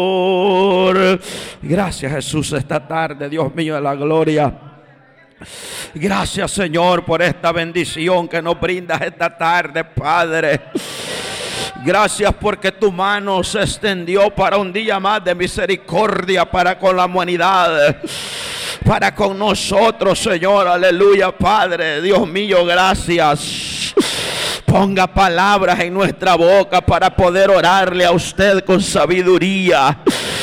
Gracias, Jesús, esta tarde, Dios mío de la gloria. Gracias, Señor, por esta bendición que nos brindas esta tarde, Padre. Gracias porque tu mano se extendió para un día más de misericordia para con la humanidad, para con nosotros, Señor. Aleluya, Padre. Dios mío, gracias. Ponga palabras en nuestra boca para poder orarle a usted con sabiduría.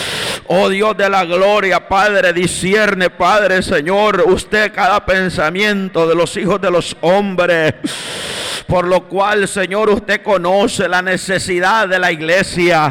Oh Dios de la gloria, Padre, discierne, Padre, Señor, usted cada pensamiento de los hijos de los hombres. Por lo cual, Señor, usted conoce la necesidad de la iglesia.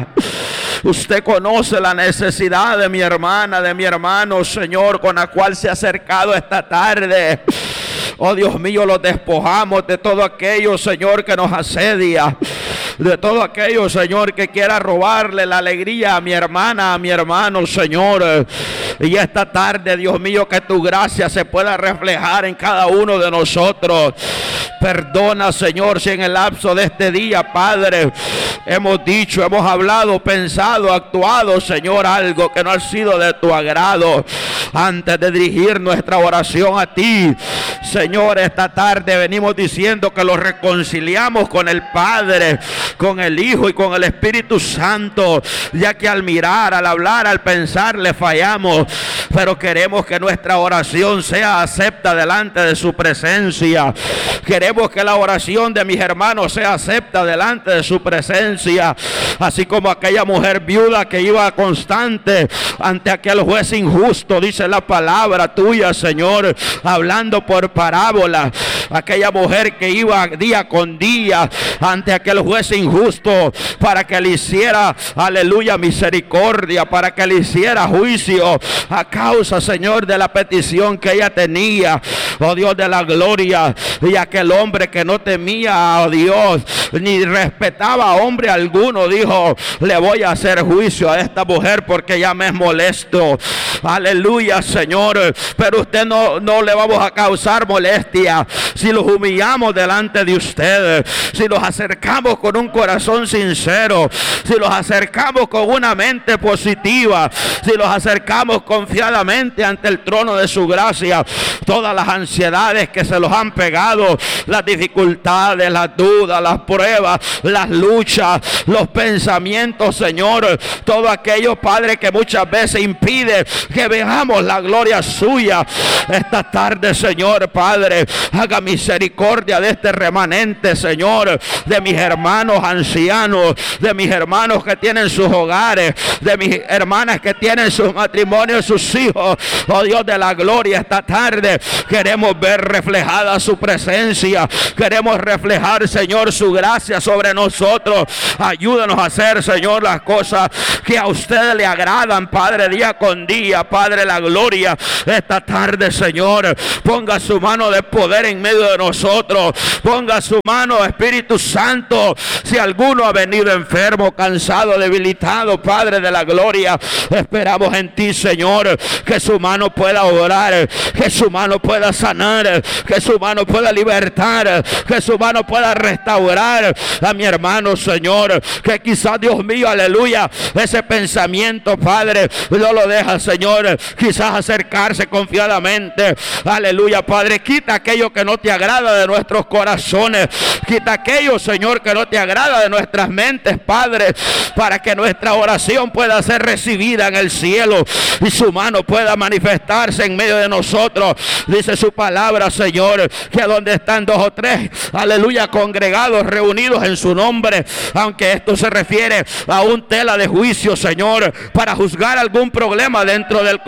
Usted conoce la necesidad de mi hermana, de mi hermano, Señor, con la cual se ha acercado esta tarde. Oh Dios mío, los despojamos de todo aquello, Señor, que nos asedia. De todo aquello, Señor, que quiera robarle la alegría a mi hermana, a mi hermano, Señor. Y esta tarde, Dios mío, que tu gracia se pueda reflejar en cada uno de nosotros. Perdona, Señor, si en el lapso de este día, Padre, hemos dicho, hemos hablado, pensado, actuado, Señor, algo que no ha sido de tu agrado. Antes de dirigir nuestra oración a ti, Señor, esta tarde venimos diciendo que lo reconciliamos con el Padre, con el Hijo y con el Espíritu Santo, ya que al mirar, al hablar, al pensar le fallamos, pero queremos que nuestra oración sea acepta delante de su presencia. Queremos que la oración de mis hermanos sea acepta delante de su presencia, así como aquella mujer viuda que iba constante ante aquel juez injusto, dice la palabra tuya, Señor, hablando por parábola. Aquella mujer que iba día con día ante aquel juez injusto para que le hiciera, aleluya, misericordia, para que le hiciera juicio a causa, Señor, de la petición que ella tenía. Oh Dios de la gloria, y aquel hombre que no temía a Dios ni respetaba a hombre alguno, dijo: le voy a hacer juicio a esta mujer porque ya me es molesto. Aleluya, Señor, pero usted no le vamos a causar molestia si los humillamos delante de usted, si los acercamos con un corazón sincero, si los acercamos con una mente positiva, si los acercamos confiadamente ante el trono de su gracia. Todas las ansiedades que se los han pegado, las dificultades, las dudas, las pruebas, las luchas, los pensamientos, Señor, todo aquello, Padre, que muchas veces impide que veamos la gloria suya. Esta tarde, Señor, Padre, haga misericordia de este remanente, Señor, de mis hermanos ancianos, de mis hermanos que tienen sus hogares, de mis hermanas que tienen sus matrimonios, sus hijos. Oh Dios de la gloria, esta tarde queremos ver reflejada su presencia, queremos reflejar, Señor, su gracia sobre nosotros. Ayúdanos a hacer, Señor, las cosas que a usted le agradan, Padre, día con día. Padre, la gloria, esta tarde, Señor, ponga su mano de poder en medio de nosotros, ponga su mano, Espíritu Santo. Si alguno ha venido enfermo, cansado, debilitado, Padre de la gloria, esperamos en ti, Señor, que su mano pueda obrar, que su mano pueda sanar, que su mano pueda libertar, que su mano pueda restaurar a mi hermano, Señor, que quizás, Dios mío, aleluya, ese pensamiento, Padre, no lo deja, Señor, quizás acercarse confiadamente, aleluya, Padre. Quita aquello que no te agrada de nuestros corazones, quita aquello, Señor, que no te agrada de nuestras mentes, Padre, para que nuestra oración pueda ser recibida en el cielo y su mano pueda manifestarse en medio de nosotros. Dice su palabra, Señor, que donde están dos o tres, aleluya, congregados, reunidos en su nombre, aunque esto se refiere a un tela de juicio, Señor, para juzgar algún problema dentro del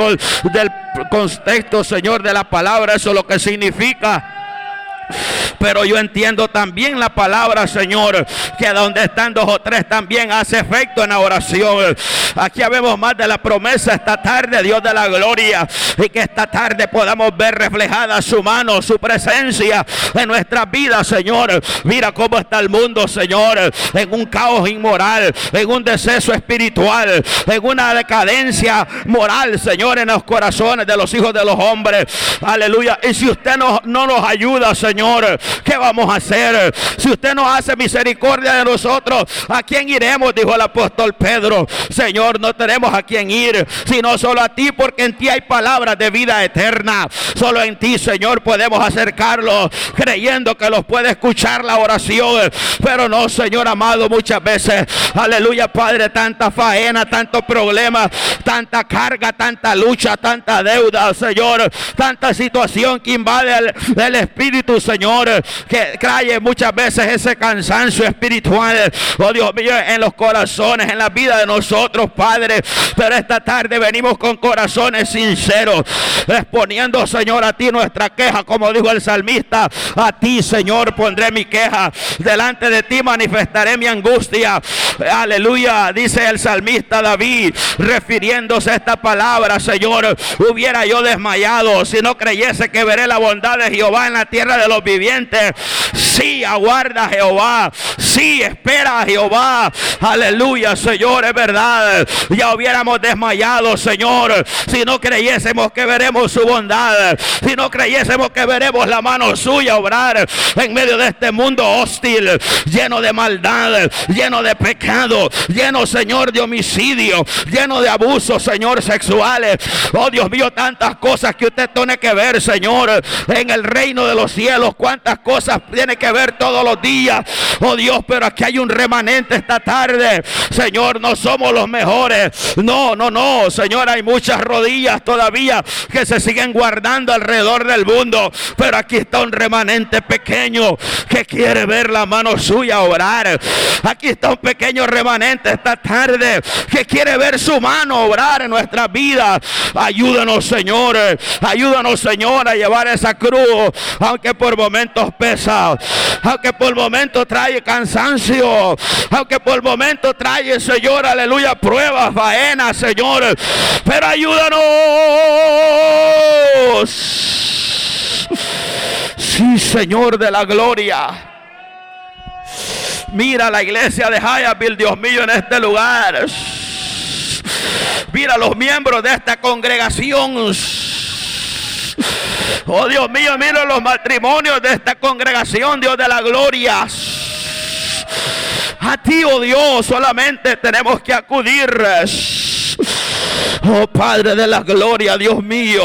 contexto, Señor, de la palabra, eso es lo que significa. Pero yo entiendo también la palabra, Señor, que donde están dos o tres también hace efecto en la oración. Aquí habemos más de la promesa esta tarde, Dios de la gloria, y que esta tarde podamos ver reflejada su mano, su presencia en nuestras vidas, Señor. Mira cómo está el mundo, Señor, en un caos inmoral, en un deceso espiritual, en una decadencia moral, Señor, en los corazones de los hijos de los hombres. Aleluya. Y si usted no nos ayuda, Señor, Señor, ¿qué vamos a hacer? Si usted no hace misericordia de nosotros, ¿a quién iremos? Dijo el apóstol Pedro. Señor, no tenemos a quién ir, sino solo a ti, porque en ti hay palabras de vida eterna. Solo en ti, Señor, podemos acercarlos, creyendo que los puede escuchar la oración. Pero no, Señor amado, muchas veces, aleluya, Padre, tanta faena, tantos problemas, tanta carga, tanta lucha, tanta deuda, Señor, tanta situación que invade el espíritu, Señor, que trae muchas veces ese cansancio espiritual, oh Dios mío, en los corazones, en la vida de nosotros, Padre. Pero esta tarde venimos con corazones sinceros, exponiendo, Señor, a ti nuestra queja, como dijo el salmista: a ti, Señor, pondré mi queja, delante de ti manifestaré mi angustia. Aleluya, dice el salmista David, refiriéndose a esta palabra: Señor, hubiera yo desmayado si no creyese que veré la bondad de Jehová en la tierra de los vivientes. Sí, aguarda a Jehová, sí, espera a Jehová. Aleluya, Señor, es verdad. Ya hubiéramos desmayado, Señor, si no creyésemos que veremos su bondad, si no creyésemos que veremos la mano suya obrar en medio de este mundo hostil, lleno de maldad, lleno de pecado, lleno, Señor, de homicidio, lleno de abusos, Señor, sexuales. Oh Dios mío, tantas cosas que usted tiene que ver, Señor, en el reino de los cielos. Cuántas cosas tiene que ver todos los días, oh Dios. Pero aquí hay un remanente esta tarde, Señor. No somos los mejores, no, Señor. Hay muchas rodillas todavía que se siguen guardando alrededor del mundo, pero aquí está un remanente pequeño que quiere ver la mano suya obrar. Aquí está un pequeño remanente esta tarde que quiere ver su mano obrar en nuestra vida. Ayúdanos, Señor, a llevar esa cruz, aunque por momentos pesa, aunque por momentos trae cansancio, aunque por momentos trae, Señor, aleluya, pruebas, faenas, Señor. Pero ayúdanos. Sí, Señor de la gloria. Mira la iglesia de Hyattsville, Dios mío, en este lugar. Mira los miembros de esta congregación. Oh Dios mío, mira los matrimonios de esta congregación, Dios de la gloria. A ti, oh Dios, solamente tenemos que acudir. Oh Padre de la gloria, Dios mío.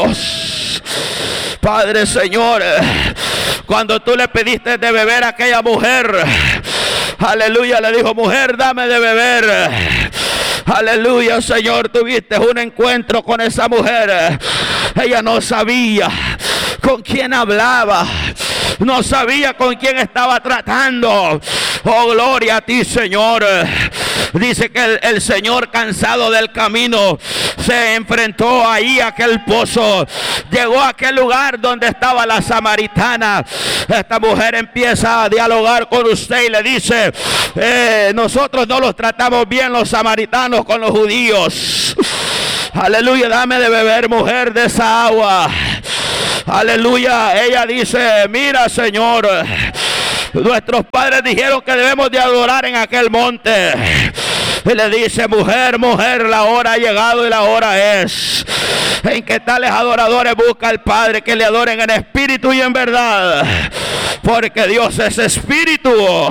Padre, Señor, cuando tú le pediste de beber a aquella mujer, aleluya, le dijo: mujer, dame de beber. Aleluya, Señor, tuviste un encuentro con esa mujer. Ella no sabía con quién hablaba, no sabía con quién estaba tratando. Oh, gloria a ti, Señor. Dice que el Señor, cansado del camino, se enfrentó ahí a aquel pozo. Llegó a aquel lugar donde estaba la samaritana. Esta mujer empieza a dialogar con usted y le dice: nosotros no los tratamos bien, los samaritanos, con los judíos. Aleluya, dame de beber, mujer, de esa agua. Aleluya. Ella dice: mira, Señor, nuestros padres dijeron que debemos de adorar en aquel monte. Y le dice: mujer, la hora ha llegado y la hora es en que tales adoradores buscan al Padre, que le adoren en espíritu y en verdad, porque Dios es espíritu.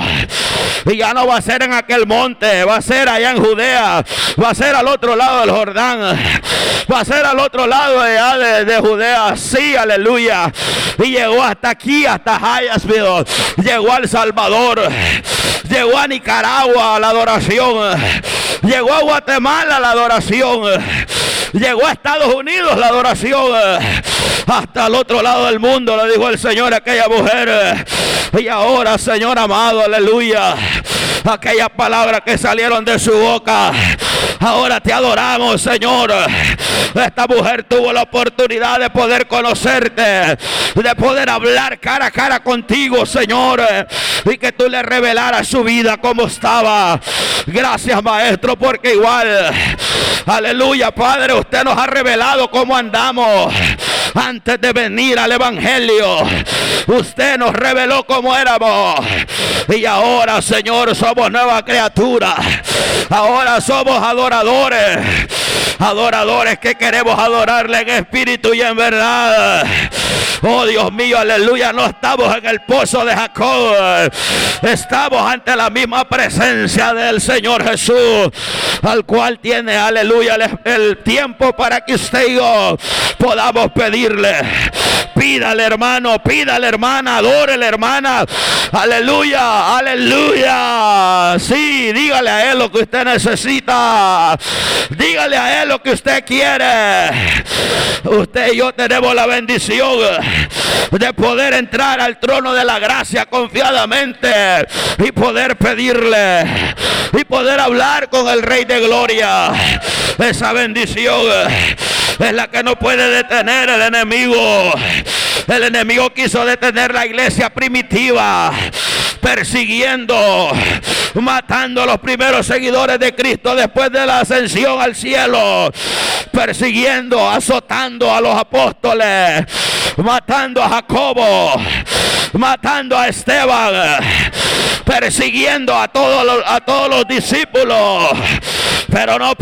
Y ya no va a ser en aquel monte, va a ser allá en Judea, va a ser al otro lado del Jordán, va a ser al otro lado de Judea. Sí, aleluya. Y llegó hasta aquí, hasta Hyattsville, llegó a El Salvador, llegó a Nicaragua a la adoración, llegó a Guatemala a la adoración, llegó a Estados Unidos la adoración, hasta el otro lado del mundo, le dijo el Señor a aquella mujer. Y ahora, Señor amado, aleluya, aquellas palabras que salieron de su boca, ahora te adoramos, Señor. Esta mujer tuvo la oportunidad de poder conocerte, de poder hablar cara a cara contigo, Señor, y que tú le revelaras su vida como estaba. Gracias, Maestro, porque igual, aleluya, Padre, usted nos ha revelado cómo andamos antes de venir al Evangelio. Usted nos reveló cómo éramos, y ahora, Señor, somos nueva criatura. Ahora somos adoradores que queremos adorarle en espíritu y en verdad. Oh Dios mío, aleluya, no estamos en el pozo de Jacob. Estamos ante la misma presencia del Señor Jesús, al cual tiene, aleluya, el tiempo para que usted y yo podamos pedirle. Pídale, hermano, pídale, hermana, adórele, hermana. Aleluya, aleluya. Sí, dígale a Él lo que usted necesita. Dígale a Él lo que usted quiere. Usted y yo tenemos la bendición de poder entrar al trono de la gracia confiadamente y poder pedirle y poder hablar con el Rey de Gloria. Esa bendición es la que no puede detener el enemigo. El enemigo quiso detener la iglesia primitiva, persiguiendo, matando a los primeros seguidores de Cristo después de la ascensión al cielo, persiguiendo, azotando a los apóstoles, matando a Jacobo, matando a Esteban, persiguiendo a todos los discípulos, pero no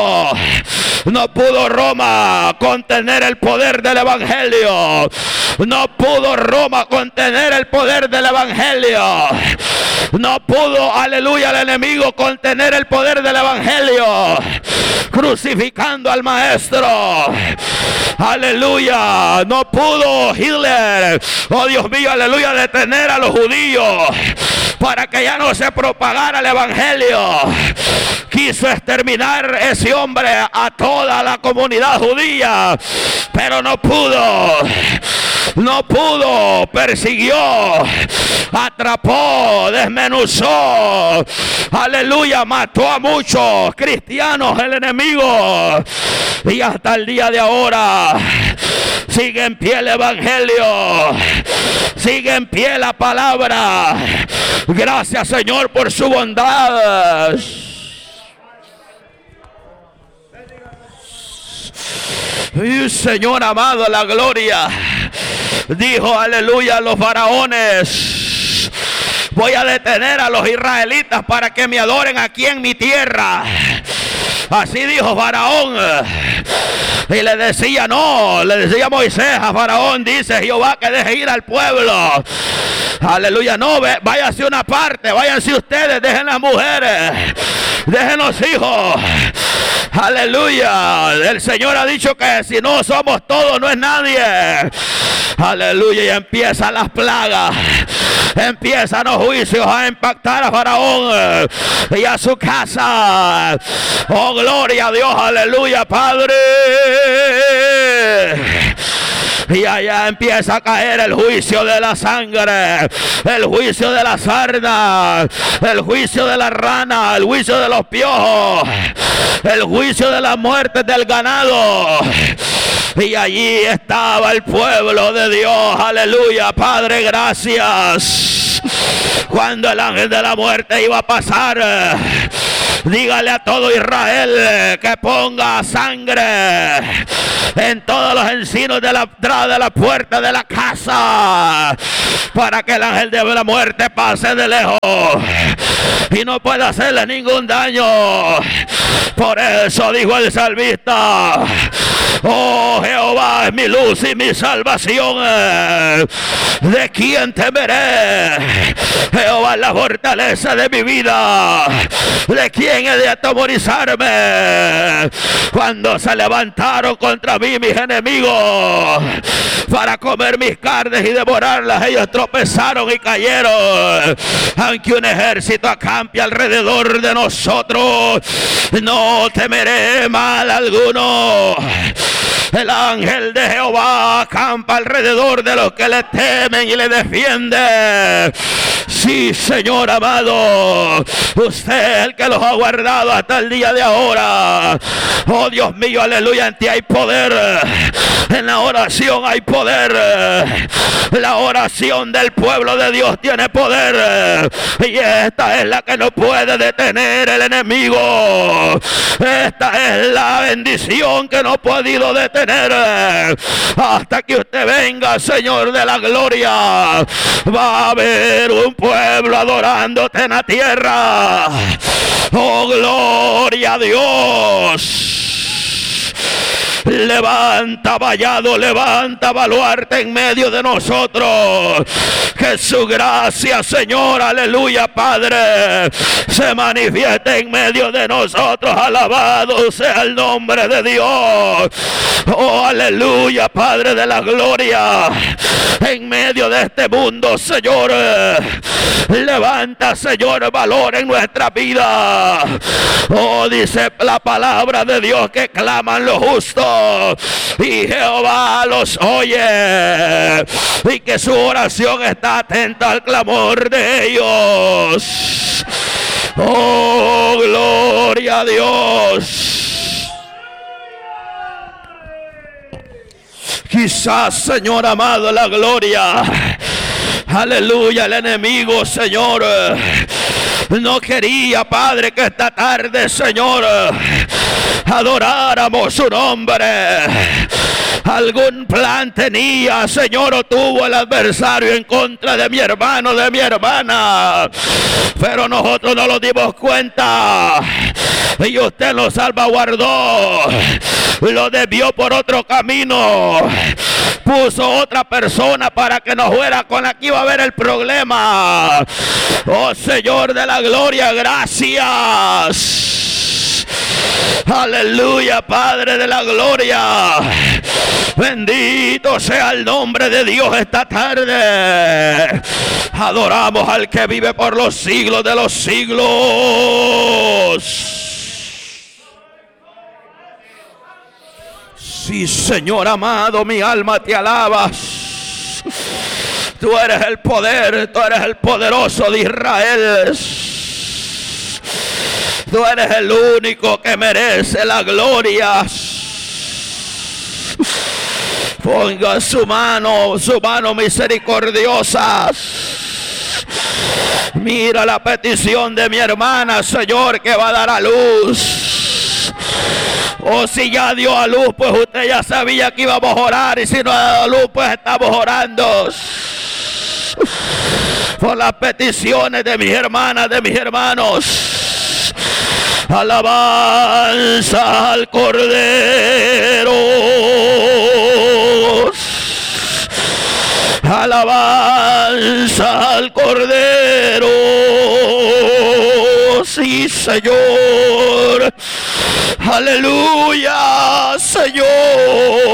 pudo Roma contener el poder del evangelio. No pudo Roma contener el poder del evangelio. No pudo, aleluya, el enemigo contener el poder del evangelio, crucificando al maestro. Aleluya, no pudo Hitler, oh Dios mío, aleluya, detener a los judíos para que ya no se propagara el evangelio. Quiso exterminar ese hombre a toda la comunidad judía, pero no pudo. No pudo, persiguió, atrapó, desmenuzó, aleluya, mató a muchos cristianos el enemigo, y hasta el día de ahora sigue en pie el evangelio, sigue en pie la palabra. Gracias, Señor, por su bondad. Y Señor amado, la gloria. Dijo, aleluya, a los faraones: voy a detener a los israelitas para que me adoren aquí en mi tierra. Así dijo Faraón. Y le decía Moisés a Faraón: dice Jehová que deje ir al pueblo. Aleluya, no, váyanse una parte, váyanse ustedes, dejen las mujeres, dejen los hijos. Aleluya, el Señor ha dicho que si no somos todos, no es nadie. Aleluya, y empiezan las plagas, empiezan los juicios a impactar a Faraón y a su casa. Oh, gloria a Dios, aleluya, Padre. Y allá empieza a caer el juicio de la sangre, el juicio de la sarna, el juicio de la rana, el juicio de los piojos, el juicio de la muerte del ganado. Y allí estaba el pueblo de Dios. Aleluya, Padre, gracias. Cuando el ángel de la muerte iba a pasar, dígale a todo Israel que ponga sangre en todos los encinos de la entrada de la puerta de la casa, para que el ángel de la muerte pase de lejos y no pueda hacerle ningún daño. Por eso dijo el salmista: oh, Jehová es mi luz y mi salvación, ¿de quién temeré? Jehová es la fortaleza de mi vida, ¿de quién he de atemorizarme? Cuando se levantaron contra mí mis enemigos para comer mis carnes y devorarlas, ellos tropezaron y cayeron. Aunque un ejército acampe alrededor de nosotros, no temeré mal alguno. El ángel de Jehová acampa alrededor de los que le temen y le defiende. Sí, Señor amado, usted es el que los ha guardado hasta el día de ahora. Oh, Dios mío, aleluya, en ti hay poder. En la oración hay poder. La oración del pueblo de Dios tiene poder. Y esta es la que no puede detener el enemigo. Esta es la bendición que no ha podido detener hasta que usted venga, Señor de la gloria. Va a haber un pueblo adorándote en la tierra. Oh, gloria a Dios. Levanta vallado, levanta baluarte en medio de nosotros. Que su gracia, Señor, aleluya, Padre, se manifieste en medio de nosotros. Alabado sea el nombre de Dios. Oh, aleluya, Padre de la gloria. En medio de este mundo, Señor, levanta, Señor, valor en nuestra vida. Oh, dice la palabra de Dios que claman los justos y Jehová los oye, y que su oración está atenta al clamor de ellos. Oh, gloria a Dios. Quizás, Señor amado, la gloria, aleluya, el enemigo, Señor, no quería, Padre, que esta tarde, Señor, adoráramos su nombre. Algún plan tenía, Señor, o tuvo el adversario en contra de mi hermano, de mi hermana, pero nosotros no nos dimos cuenta y usted lo salvaguardó, lo desvió por otro camino, puso otra persona para que no fuera con la que iba a haber el problema. Oh, Señor de la gloria, gracias. Aleluya, Padre de la gloria. Bendito sea el nombre de Dios esta tarde. Adoramos al que vive por los siglos de los siglos. Sí, Señor amado, mi alma te alabas. Tú eres el poder, tú eres el poderoso de Israel. Tú eres el único que merece la gloria. Ponga su mano misericordiosa. Mira la petición de mi hermana, Señor, que va a dar a luz. O si ya dio a luz, pues usted ya sabía que íbamos a orar. Y si no ha dado a luz, pues estamos orando por las peticiones de mis hermanas, de mis hermanos. Alabanza al Cordero. Alabanza al Cordero. Sí, Señor. Aleluya, Señor.